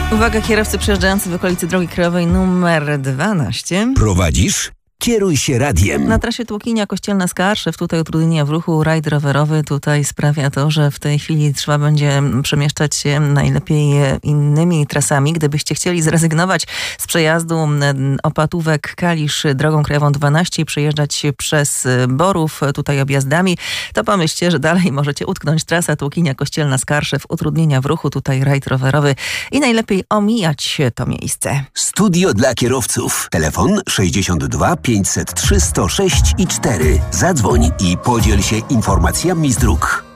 Uwaga, kierowcy przejeżdżający w okolicy drogi krajowej numer 12. Prowadzisz? Kieruj się radiem. Na trasie Tłokinia Kościelna-Skarszew, tutaj utrudnienia w ruchu, rajd rowerowy tutaj sprawia to, że w tej chwili trzeba będzie przemieszczać się najlepiej innymi trasami. Gdybyście chcieli zrezygnować z przejazdu Opatówek-Kalisz drogą krajową 12 i przejeżdżać przez Borów tutaj objazdami, to pomyślcie, że dalej możecie utknąć. Trasa Tłokinia Kościelna-Skarszew, utrudnienia w ruchu, tutaj rajd rowerowy i najlepiej omijać to miejsce. Studio dla kierowców. Telefon 62 503 106 i 4. Zadzwoń i podziel się informacjami z dróg.